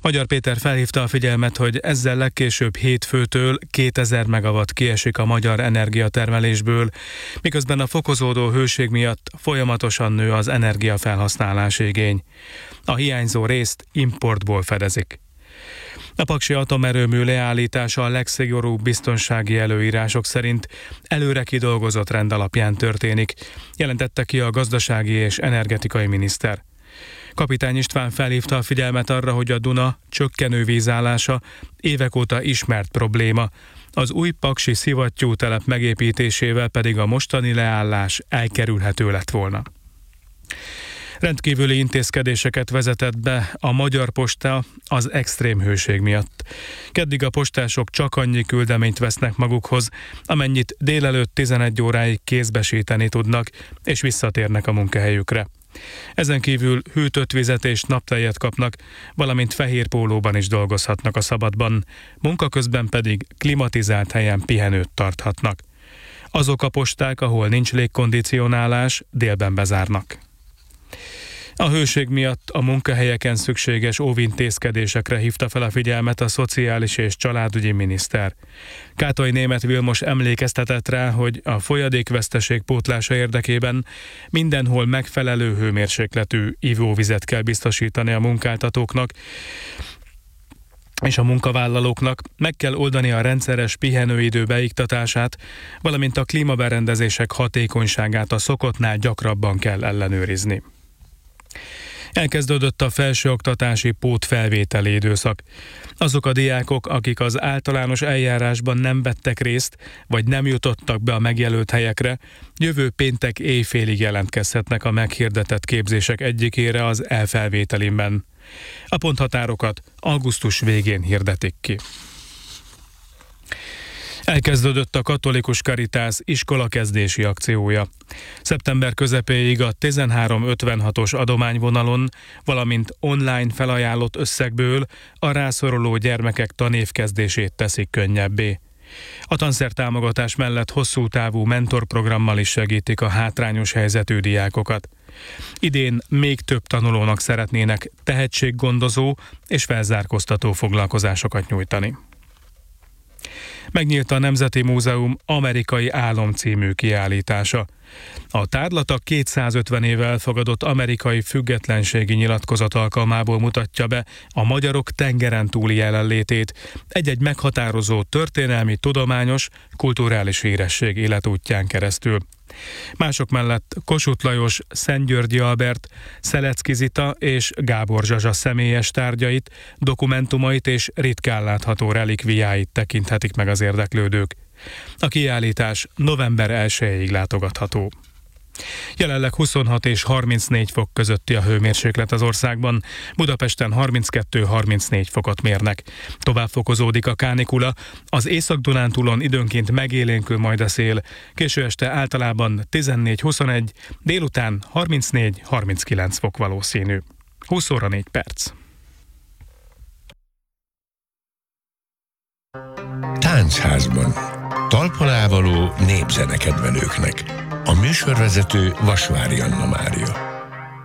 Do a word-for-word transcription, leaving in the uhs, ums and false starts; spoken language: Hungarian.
Magyar Péter felhívta a figyelmet, hogy ezzel legkésőbb hétfőtől kétezer megawatt kiesik a magyar energiatermelésből, miközben a fokozódó hőség miatt folyamatosan nő az energiafelhasználási igény. A hiányzó részt importból fedezik. A paksi atomerőmű leállítása a legszigorúbb biztonsági előírások szerint előre kidolgozott rend alapján történik, jelentette ki a gazdasági és energetikai miniszter. Kapitány István felhívta a figyelmet arra, hogy a Duna csökkenő vízállása évek óta ismert probléma, az új paksi szivattyútelep megépítésével pedig a mostani leállás elkerülhető lett volna. Rendkívüli intézkedéseket vezetett be a Magyar Posta az extrém hőség miatt. Keddig a postások csak annyi küldeményt vesznek magukhoz, amennyit délelőtt tizenegy óráig kézbesíteni tudnak, és visszatérnek a munkahelyükre. Ezen kívül hűtött vizet és naptejet kapnak, valamint fehér pólóban is dolgozhatnak a szabadban, munka közben pedig klimatizált helyen pihenőt tarthatnak. Azok a posták, ahol nincs légkondicionálás, délben bezárnak. A hőség miatt a munkahelyeken szükséges óvintézkedésekre hívta fel a figyelmet a szociális és családügyi miniszter. Kátai Németh Vilmos emlékeztetett rá, hogy a folyadékveszteség pótlása érdekében mindenhol megfelelő hőmérsékletű ivóvizet kell biztosítani a munkáltatóknak, és a munkavállalóknak, meg kell oldani a rendszeres pihenőidő beiktatását, valamint a klímaberendezések hatékonyságát a szokottnál gyakrabban kell ellenőrizni. Elkezdődött a felsőoktatási pótfelvételi időszak. Azok a diákok, akik az általános eljárásban nem vettek részt, vagy nem jutottak be a megjelölt helyekre, jövő péntek éjfélig jelentkezhetnek a meghirdetett képzések egyikére az elfelvételimben. A ponthatárokat augusztus végén hirdetik ki. Elkezdődött a Katolikus Caritas iskolakezdési akciója. Szeptember közepéig a tizenhárom ötvenhatos adományvonalon, valamint online felajánlott összegből a rászoruló gyermekek tanévkezdését teszik könnyebbé. A tanszertámogatás mellett hosszú távú mentorprogrammal is segítik a hátrányos helyzetű diákokat. Idén még több tanulónak szeretnének tehetséggondozó és felzárkóztató foglalkozásokat nyújtani. Megnyílt a Nemzeti Múzeum Amerikai Álom című kiállítása. A tárlat a kétszázötven éve elfogadott amerikai függetlenségi nyilatkozat alkalmából mutatja be a magyarok tengeren túli jelenlétét egy-egy meghatározó történelmi, tudományos, kulturális híresség életútján keresztül. Mások mellett Kossuth Lajos, Szentgyörgyi Albert, Szelecki Zita és Gábor Zsazsa személyes tárgyait, dokumentumait és ritkán látható relikviáit tekinthetik meg az érdeklődők. A kiállítás november elsejéig látogatható. Jelenleg huszonhat és harmincnégy fok közötti a hőmérséklet az országban, Budapesten harminckettő-harmincnégy fokot mérnek. Tovább fokozódik a kánikula, az Észak-Dunántúlon időnként megélénkül majd a szél, késő este általában tizennégy-huszonegy, délután harmincnégy-harminckilenc fok valószínű. húsz óra négy perc. Táncházban. Talpon ávaló népzenekedvelőknek. A műsorvezető Vasvári Anna Mária.